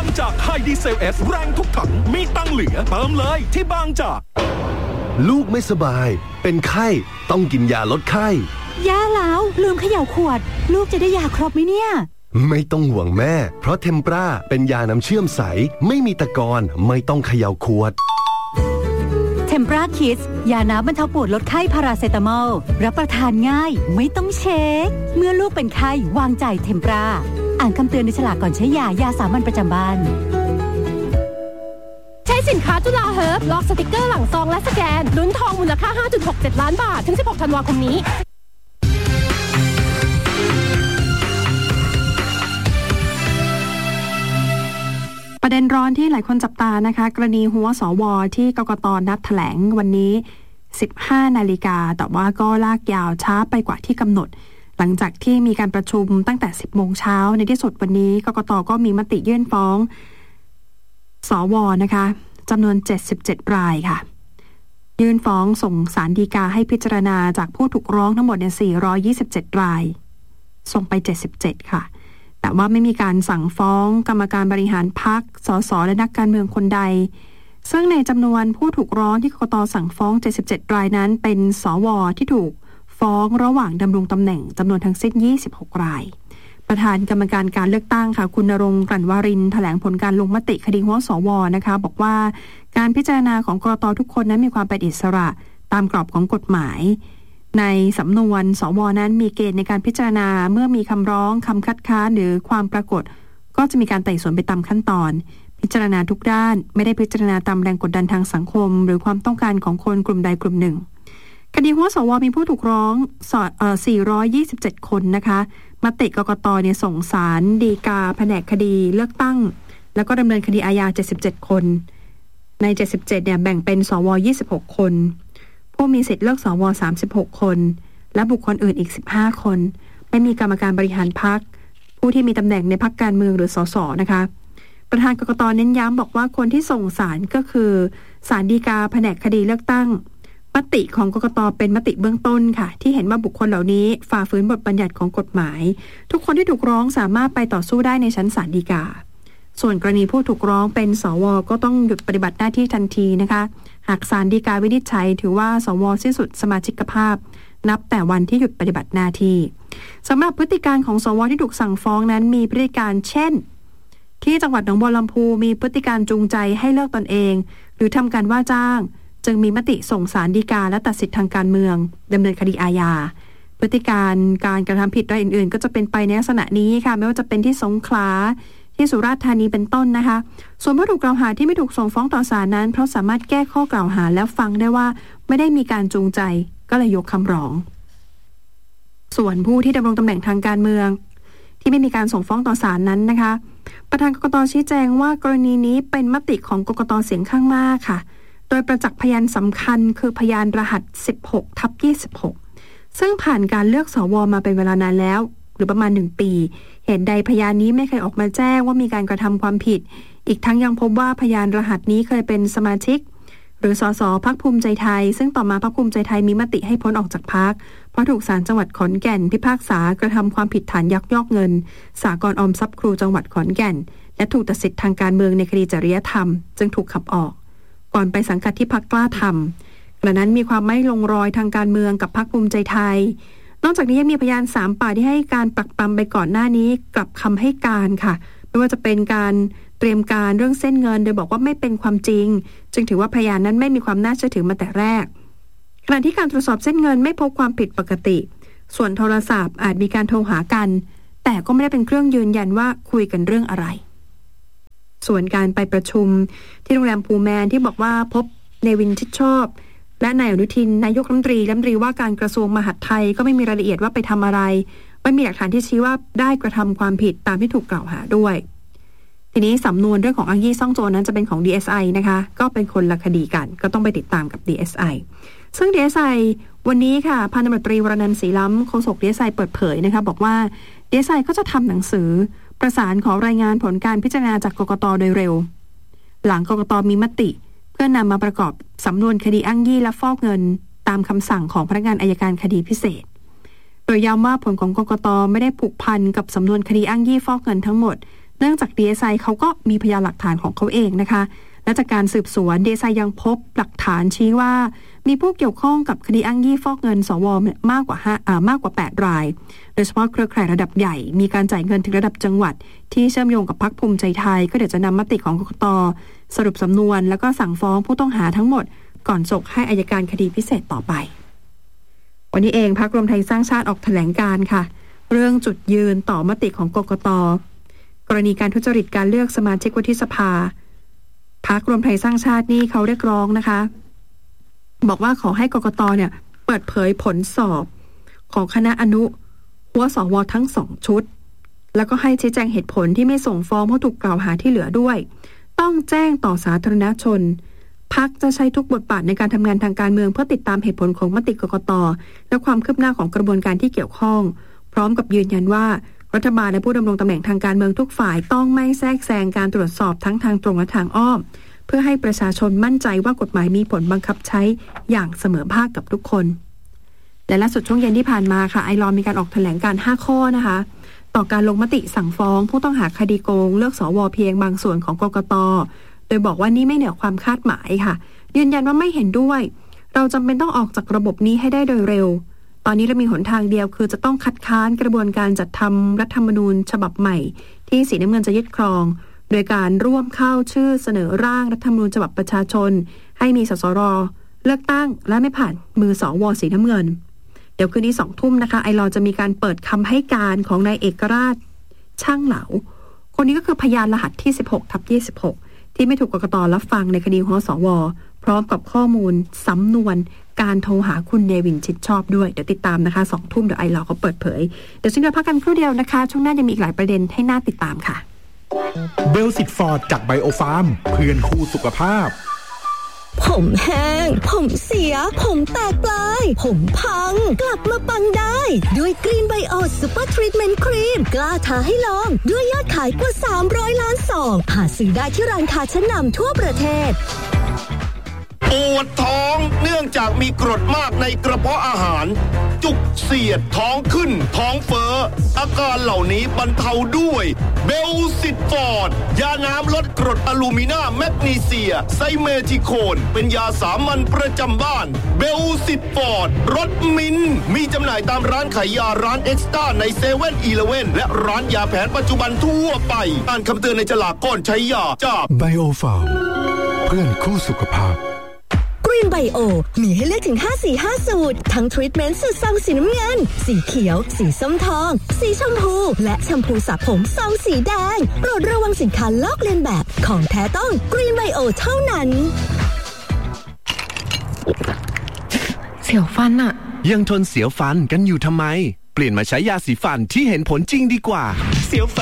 จากไฮดีเซลเอสแรงทุกถังมีตังเหลือเติมเลยที่บางจากลูกไม่สบายเป็นไข้ต้องกินยาลดไข้ย่าแล้วลืมเขย่าขวดลูกจะได้ยาครบไหมเนี่ยไม่ต้องห่วงแม่เพราะเทมปราเป็นยาน้ำเชื่อมใสไม่มีตะกอนไม่ต้องเขย่าขวดเทมปราคิดยาน้ำบรรเทาปวดลดไข้พาราเซตามอลรับประทานง่ายไม่ต้องเช็คเมื่อลูกเป็นไข้วางใจเทมปราอ่านคำเตือนในฉลากก่อนใช้ยาสามัญประจำบ้านใช้สินค้าจุฬาเฮิร์บล็อกสติกเกอร์หลังซองและสแกนลุ้นทองมูลค่า 5.67 ล้านบาทถึง 16 ธันวาคมนี้ประเด็นร้อนที่หลายคนจับตานะคะกรณีหัวสวที่กกต.นัดแถลงวันนี้ 15 นาฬิกาแต่ว่าก็ลากยาวช้าไปกว่าที่กำหนดหลังจากที่มีการประชุมตั้งแต่ 10 โมงเช้าในที่สุดวันนี้กกต.ก็มีมติยื่นฟ้องสวนะคะจำนวน77รายค่ะยื่นฟ้องส่งศาลฎีกาให้พิจารณาจากผู้ถูกร้องทั้งหมด427รายส่งไป77ค่ะแต่ว่าไม่มีการสั่งฟ้องกรรมการบริหารพรรคสสและนักการเมืองคนใดซึ่งในจำนวนผู้ถูกร้องที่กกต.สั่งฟ้อง77รายนั้นเป็นสวที่ถูกฟ้องระหว่างดำรงตำแหน่งจำนวนทั้งสิ้น26รายประธานกรรมการการเลือกตั้งค่ะคุณณรงค์ กลั่นวารินทร์แถลงผลการลงมติคดีหัวสวนะคะบอกว่าการพิจารณาของกกต.ทุกคนนั้นมีความเป็นอิสระตามกรอบของกฎหมายในสำนวนสวนั้นมีเกณฑ์ในการพิจารณาเมื่อมีคำร้องคำคัดค้านหรือความปรากฏก็จะมีการไต่สวนไปตามขั้นตอนพิจารณาทุกด้านไม่ได้พิจารณาตามแรงกดดันทางสังคมหรือความต้องการของคนกลุ่มใดกลุ่มหนึ่งคดีหัวสวมีผู้ถูกร้อง427คนนะคะมติกกต.เนี่ยส่งศาลฎีกาแผนกคดีเลือกตั้งแล้วก็ดำเนินคดีอาญา77คนใน77เนี่ยแบ่งเป็นสว26คนผู้มีสิทธิ์เลือกสว36คนและบุคคลอื่นอีก15คนไม่มีกรรมการบริหารพรรคผู้ที่มีตำแหน่งในพรรคการเมืองหรือสสนะคะประธานกกต.เน้นย้ำบอกว่าคนที่ส่งศาลก็คือศาลฎีกาแผนกคดีเลือกตั้งมติของกกต.เป็นมติเบื้องต้นค่ะที่เห็นว่าบุคคลเหล่านี้ฝ่าฝืนบทบัญญัติของกฎหมายทุกคนที่ถูกร้องสามารถไปต่อสู้ได้ในชั้นศาลฎีกาส่วนกรณีผู้ถูกร้องเป็นสวก็ต้องหยุดปฏิบัติหน้าที่ทันทีนะคะหากศาลฎีกาวินิจฉัยถือว่าสวสิ้นสุดสมาชิกภาพนับแต่วันที่หยุดปฏิบัติหน้าที่สำหรับพฤติการของสวที่ถูกสั่งฟ้องนั้นมีพฤติการเช่นที่จังหวัดหนองบัวลำพูมีพฤติการจูงใจให้เลิกตนเองหรือทำการว่าจ้างจึงมีมติส่งศาลฎีกาและตัดสิทธิทางการเมืองดำเนินคดีอาญาพฤติการการกระทำผิดรายอื่นๆก็จะเป็นไปในลักษณะนี้ค่ะไม่ว่าจะเป็นที่สงขลาที่สุราษฎร์ธานีเป็นต้นนะคะส่วนผู้ถูกกล่าวหาที่ไม่ถูกส่งฟ้องต่อศาลนั้นเพราะสามารถแก้ข้อกล่าวหาแล้วฟังได้ว่าไม่ได้มีการจูงใจก็เลยยกคำร้องส่วนผู้ที่ดำรงตำแหน่งทางการเมืองที่ไม่มีการส่งฟ้องต่อศาลนั้นนะคะประธานกกต.ชี้แจงว่ากรณีนี้เป็นมติของกกต.เสียงข้างมากค่ะโดยประจักษ์พยานสำคัญคือพยานรหัส 16/26 ซึ่งผ่านการเลือกสวมาเป็นเวลานานแล้วหรือประมาณ1ปีเหตุใดพยานนี้ไม่เคยออกมาแจ้งว่ามีการกระทำความผิดอีกทั้งยังพบว่าพยานรหัสนี้เคยเป็นสมาชิกหรือสสพรรคภูมิใจไทยซึ่งต่อมาพรรคภูมิใจไทยมีมติให้พ้นออกจากพรรคเพราะถูกศาลจังหวัดขอนแก่นพิพากษากระทำความผิดฐานยักยอกเงินสหกรณ์ออมทรัพย์ครูจังหวัดขอนแก่นและถูกตัดสิทธิ์ทางการเมืองในคดีจริยธรรมจึงถูกขับออกก่อนไปสังกัดที่พรรคกล้าธรรมกระนั้นมีความไม่ลงรอยทางการเมืองกับพรรคภูมิใจไทยนอกจากนี้ยังมีพยาน3 ปากที่ให้การปรักปรำไปก่อนหน้านี้กลับคำให้การค่ะไม่ว่าจะเป็นการเตรียมการเรื่องเส้นเงินโดยบอกว่าไม่เป็นความจริงจึงถือว่าพยานนั้นไม่มีความน่าเชื่อถือมาแต่แรกขณะที่การตรวจสอบเส้นเงินไม่พบความผิดปกติส่วนโทรศัพท์อาจมีการโทรหากันแต่ก็ไม่ได้เป็นเครื่องยืนยันว่าคุยกันเรื่องอะไรส่วนการไปประชุมที่โรงแรมพูแมนที่บอกว่าพบเนวินชิดชอบและนายอนุทินนายกรัฐมนตรีว่าการกระทรวงมหาดไทยก็ไม่มีรายละเอียดว่าไปทำอะไรไม่มีหลักฐานที่ชี้ว่าได้กระทำความผิดตามที่ถูกกล่าวหาด้วยทีนี้สำนวนเรื่องของอ้างยี่ซ่องโจรนั้นจะเป็นของ DSI นะคะก็เป็นคนละคดีกันก็ต้องไปติดตามกับ DSI ซึ่ง DSI วันนี้ค่ะพันตำรวจตรีวรนันท์ศรีล้ำโฆษก DSI เปิดเผยนะคะบอกว่า DSI ก็จะทำหนังสือประสานขอรายงานผลการพิจารณาจากกกต.โดยเร็วหลังกกต.มีมติเพื่อนำมาประกอบสำนวนคดีอ้างยี่และฟอกเงินตามคำสั่งของพนักงานอัยการคดีพิเศษโดยย้ำว่าผลของกกต.ไม่ได้ผูกพันกับสำนวนคดีอ้างยี่ฟอกเงินทั้งหมดเนื่องจาก DSI เขาก็มีพยานหลักฐานของเขาเองนะคะและจากการสืบสวน DSI ยังพบหลักฐานชี้ว่ามีผู้เกี่ยวข้องกับคดีอ้างยี่ฟอกเงินสวมากกว่า8รายโดยเฉพาะเครือข่ายระดับใหญ่มีการจ่ายเงินถึงระดับจังหวัดที่เชื่อมโยงกับพรรคภูมิใจไทยก็เดี๋ยวจะนำมติของกกต.สรุปสำนวนแล้วก็สั่งฟ้องผู้ต้องหาทั้งหมดก่อนส่งให้อัยการคดีพิเศษต่อไปวันนี้เองพรรครวมไทยสร้างชาติออกแถลงการณ์ค่ะเรื่องจุดยืนต่อมติของกกต.กรณีการทุจริตการเลือกสมาชิกวุฒิสภาพรรครวมไทยสร้างชาตินี่เขาเรียกร้องนะคะบอกว่าขอให้กกต.เนี่ยเปิดเผยผลสอบของคณะอนุหัวสวทั้ง2ชุดแล้วก็ให้ชี้แจงเหตุผลที่ไม่ส่งฟ้องผู้ถูกกล่าวหาที่เหลือด้วยต้องแจ้งต่อสาธารณชนพรรคจะใช้ทุกบทบาทในการทำงานทางการเมืองเพื่อติดตามเหตุผลของมติกกต.และความคืบหน้าของกระบวนการที่เกี่ยวข้องพร้อมกับยืนยันว่ารัฐบาลและผู้ดำรงตำแหน่งทางการเมืองทุกฝ่ายต้องไม่แทรกแซงการตรวจสอบทั้งทางตรงและทางอ้อมเพื่อให้ประชาชนมั่นใจว่ากฎหมายมีผลบังคับใช้อย่างเสมอภาคกับทุกคนและล่าสุดช่วงเย็นที่ผ่านมาค่ะไอลอว์มีการออกแถลงการณ์5ข้อนะคะต่อการลงมติสั่งฟ้องผู้ต้องหาคดีโกงเลือกสวเพียงบางส่วนของกกต.โดยบอกว่านี่ไม่เหนือความคาดหมายค่ะยืนยันว่าไม่เห็นด้วยเราจำเป็นต้องออกจากระบบนี้ให้ได้โดยเร็วตอนนี้เรามีหนทางเดียวคือจะต้องคัดค้านกระบวนการจัดทำรัฐธรรมนูญฉบับใหม่ที่สีน้ำเงินจะยึดครองโดยการร่วมเข้าชื่อเสนอร่างรัฐธรรมนูญฉบับประชาชนให้มีสสรเลือกตั้งและไม่ผ่านมือสวสีน้ำเงินเดี๋ยวคืนนี้20 ทุ่มนะคะไอลอว์จะมีการเปิดคำให้การของนายเอกราชช่างเหลาคนนี้ก็คือพยานรหัสที่16/26ที่ไม่ถูกกกต.รับฟังในคดีหัวสวพร้อมกับข้อมูลสำนวนการโทรหาคุณเนวินชิดชอบด้วยเดี๋ยวติดตามนะคะ20 ทุ่มเดี๋ยวไอลอว์เขาเปิดเผยเดี๋ยวช่วงนี้พักกันครู่เดียวนะคะช่วงหน้ายังมีอีกหลายประเด็นให้น่าติดตามค่ะเบลสิตฟอร์ดจากไบโอฟาร์มเพื่อนคู่สุขภาพผมแห้งผมเสียผมแตกปลายผมพังกลับมาปังได้ด้วยกรีนไบโอซูเปอร์ทรีทเมนต์ครีมกล้าท้าให้ลองด้วยยอดขายกว่า300 ล้านซองหาซื้อได้ที่ร้านค้าชั้นนำทั่วประเทศปวดท้องเนื่องจากมีกรดมากในกระเพาะอาหารจุกเสียดท้องขึ้นท้องเฟ้ออาการเหล่านี้บรรเทาด้วยเบลซิตฟอร์ดยาน้ำลดกรดอะลูมินาแมกนีเซียไซเมทิโคนเป็นยาสามัญประจำบ้านเบลซิตฟอร์ดรสมิ้นมีจำหน่ายตามร้านขายยาร้านเอ็กซ์ต้าในเซเว่นอีเลฟเว่นและร้านยาแผนปัจจุบันทั่วไปอ่านคำเตือนในฉลากก่อนใช้ยาจากไบโอฟาร์มเพื่อนคู่สุขภาพกรีนไบโอมีให้เลือกถึง5-4-5 สูตรทั้งทรีทเมนต์สูตรซองสีน้ำเงินสีเขียวสีส้มทองสีชมพูและแชมพูสระผมซองสีแดงโปรดระวังสินค้าลอกเลียนแบบของแท้ต้องกรีนไบโอเท่านั้นเสียวฟันอะยังทนเสียวฟันกันอยู่ทำไมเปลี่ยนมาใช้ยาสีฟันที่เห็นผลจริงดีกว่าเสียวฟัน